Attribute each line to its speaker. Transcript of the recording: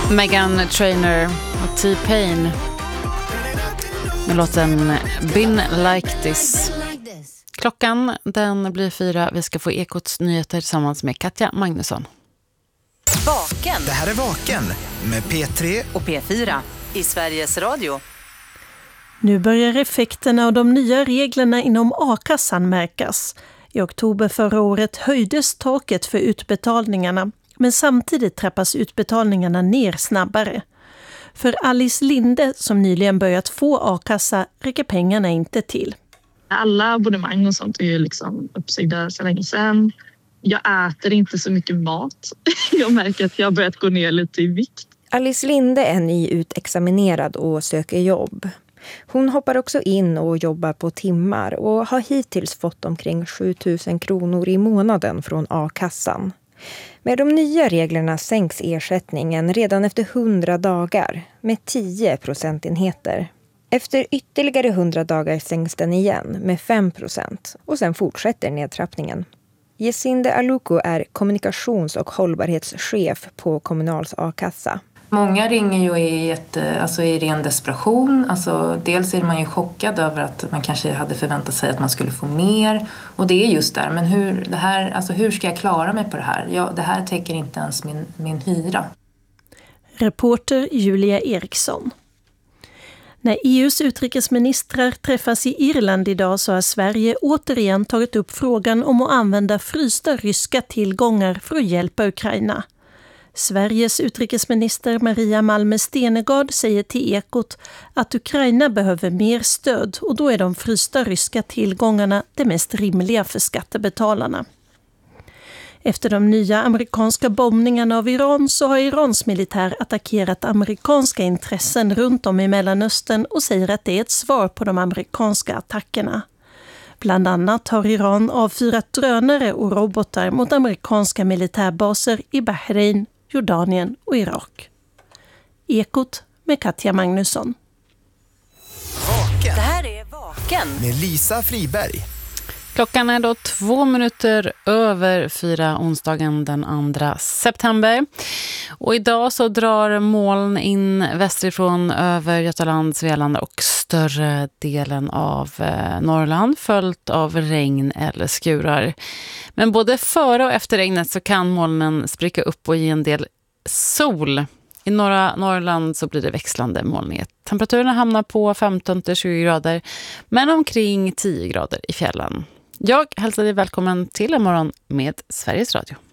Speaker 1: Meghan Trainor och T-Pain med låten Been Like This. Klockan den blir 4. Vi ska få Ekots nyheter tillsammans med Katja Magnusson.
Speaker 2: Vaken.
Speaker 3: Det här är Vaken med P3
Speaker 2: och P4 i Sveriges Radio.
Speaker 4: Nu börjar effekterna av de nya reglerna inom a-kassan märkas. I oktober förra året höjdes taket för utbetalningarna, men samtidigt trappas utbetalningarna ner snabbare. För Alice Linde, som nyligen börjat få a-kassa, räcker pengarna inte till.
Speaker 5: Alla abonnemang och sånt är ju liksom uppsigda så länge sedan. Jag äter inte så mycket mat. Jag märker att jag har börjat gå ner lite i vikt.
Speaker 6: Alice Linde är nyutexaminerad och söker jobb. Hon hoppar också in och jobbar på timmar och har hittills fått omkring 7 000 kronor i månaden från a-kassan. Med de nya reglerna sänks ersättningen redan efter 100 dagar med 10 procentenheter. Efter ytterligare 100 dagar sänks den igen med 5% och sen fortsätter nedtrappningen. Jesinde Aluko är kommunikations- och hållbarhetschef på Kommunals a-kassa.
Speaker 7: Många ringer ju i ren desperation. Alltså, dels är man ju chockad över att man kanske hade förväntat sig att man skulle få mer. Och det är just där. Men hur ska jag klara mig på det här? Ja, det här täcker inte ens min hyra.
Speaker 4: Reporter Julia Eriksson. När EUs utrikesministrar träffas i Irland idag så har Sverige återigen tagit upp frågan om att använda frysta ryska tillgångar för att hjälpa Ukraina. Sveriges utrikesminister Maria Malmer Stenegard säger till Ekot att Ukraina behöver mer stöd och då är de frysta ryska tillgångarna det mest rimliga för skattebetalarna. Efter de nya amerikanska bombningarna av Iran så har Irans militär attackerat amerikanska intressen runt om i Mellanöstern och säger att det är ett svar på de amerikanska attackerna. Bland annat har Iran avfyrat drönare och robotar mot amerikanska militärbaser i Bahrain, Jordanien och Irak. Ekot med Katja Magnusson.
Speaker 3: Vaken.
Speaker 2: Det här är Vaken.
Speaker 3: Med Lisa Friberg.
Speaker 1: Klockan är då 2 minuter över 4 onsdagen den 2 september. Och idag så drar moln in västerifrån över Götaland, Svealand och större delen av Norrland följt av regn eller skurar. Men både före och efter regnet så kan molnen spricka upp och ge en del sol. I norra Norrland så blir det växlande molnighet. Temperaturerna hamnar på 15-20 grader men omkring 10 grader i fjällen. Jag hälsar dig välkommen till en morgon med Sveriges Radio.